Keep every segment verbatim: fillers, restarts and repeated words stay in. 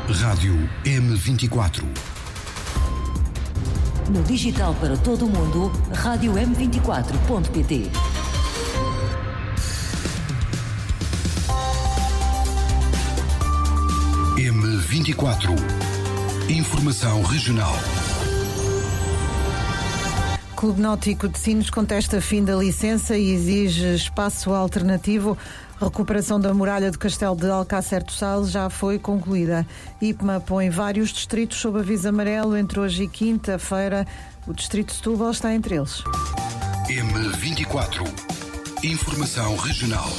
Rádio M vinte e quatro. No digital para todo o mundo, rádio m vinte e quatro ponto pt. M vinte e quatro. Informação regional. Clube Náutico de Sines contesta fim da licença e exige espaço alternativo. A recuperação da muralha do Castelo de Alcácer do Sal já foi concluída. I P M A põe vários distritos sob aviso amarelo entre hoje e quinta-feira. O distrito de Setúbal está entre eles. M vinte e quatro. Informação regional.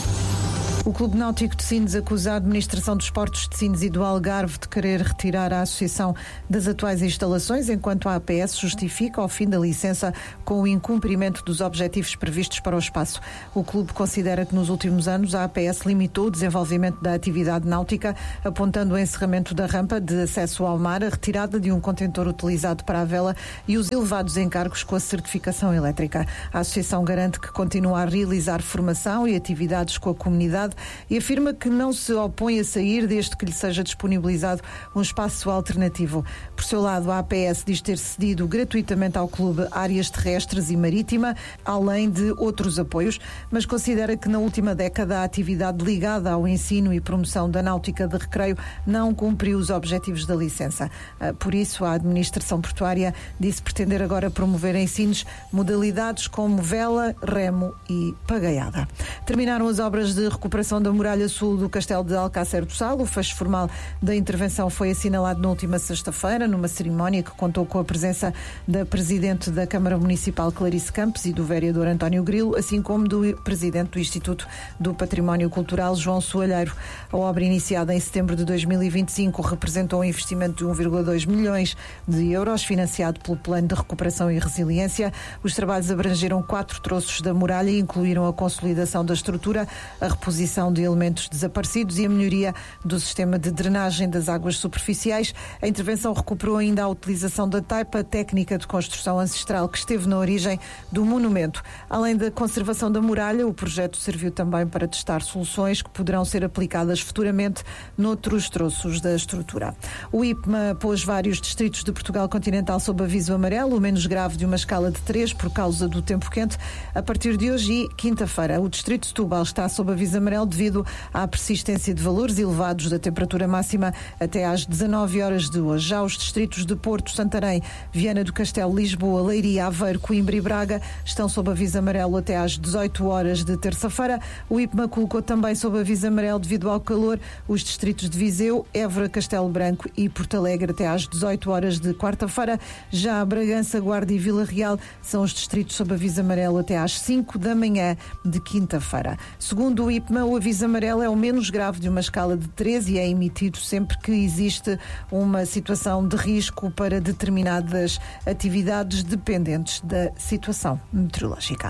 O Clube Náutico de Sines acusa a Administração dos Portos de Sines e do Algarve de querer retirar a associação das atuais instalações, enquanto a A P S justifica o fim da licença com o incumprimento dos objetivos previstos para o espaço. O clube considera que nos últimos anos a A P S limitou o desenvolvimento da atividade náutica, apontando o encerramento da rampa de acesso ao mar, a retirada de um contentor utilizado para a vela e os elevados encargos com a certificação elétrica. A associação garante que continua a realizar formação e atividades com a comunidade e afirma que não se opõe a sair desde que lhe seja disponibilizado um espaço alternativo. Por seu lado, a A P S diz ter cedido gratuitamente ao clube áreas terrestres e marítima, além de outros apoios, mas considera que na última década a atividade ligada ao ensino e promoção da náutica de recreio não cumpriu os objetivos da licença. Por isso, a administração portuária disse pretender agora promover em Sines modalidades como vela, remo e pagaiada. Terminaram as obras de recuperação da muralha sul do Castelo de Alcácer do Sal. O fecho formal da intervenção foi assinalado na última sexta-feira, numa cerimónia que contou com a presença da Presidente da Câmara Municipal, Clarice Campos, e do Vereador António Grilo, assim como do Presidente do Instituto do Património Cultural, João Soalheiro. A obra, iniciada em setembro de dois mil e vinte e cinco, representou um investimento de um vírgula dois milhões de euros, financiado pelo Plano de Recuperação e Resiliência. Os trabalhos abrangeram quatro troços da muralha e incluíram a consolidação da estrutura, a reposição de elementos desaparecidos e a melhoria do sistema de drenagem das águas superficiais. A intervenção recuperou ainda a utilização da taipa, técnica de construção ancestral que esteve na origem do monumento. Além da conservação da muralha, o projeto serviu também para testar soluções que poderão ser aplicadas futuramente noutros troços da estrutura. O I P M A pôs vários distritos de Portugal continental sob aviso amarelo, o menos grave de uma escala de três por causa do tempo quente. A partir de hoje e quinta-feira, o distrito de Setúbal está sob aviso amarelo devido à persistência de valores elevados da temperatura máxima até às dezanove horas de hoje. Já os distritos de Porto, Santarém, Viana do Castelo, Lisboa, Leiria, Aveiro, Coimbra e Braga estão sob aviso amarelo até às dezoito horas de terça-feira. O I P M A colocou também sob aviso amarelo devido ao calor os distritos de Viseu, Évora, Castelo Branco e Porto Alegre até às dezoito horas de quarta-feira. Já Bragança, Guarda e Vila Real são os distritos sob aviso amarelo até às cinco da manhã de quinta-feira. Segundo o I P M A, o aviso amarelo é o menos grave de uma escala de três e é emitido sempre que existe uma situação de risco para determinadas atividades dependentes da situação meteorológica.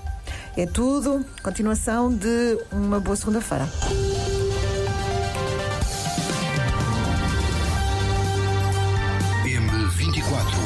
É tudo. Continuação de uma boa segunda-feira. M vinte e quatro.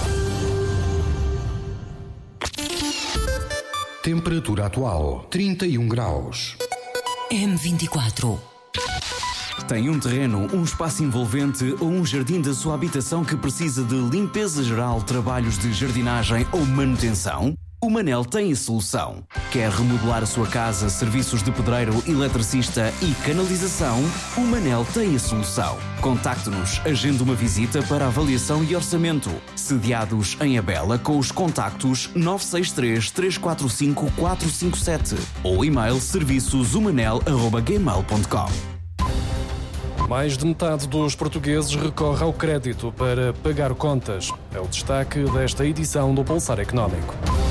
Temperatura atual trinta e um graus. M vinte e quatro. Tem um terreno, um espaço envolvente ou um jardim da sua habitação que precisa de limpeza geral, trabalhos de jardinagem ou manutenção? O Manel tem a solução. Quer remodelar a sua casa, serviços de pedreiro, eletricista e canalização? O Manel tem a solução. Contacte-nos, agende uma visita para avaliação e orçamento. Sediados em Abela com os contactos nove seis três, três quatro cinco, quatro cinco sete ou e-mail serviços umanel arroba gmail ponto com. Mais de metade dos portugueses recorre ao crédito para pagar contas. É o destaque desta edição do Pulsar Económico.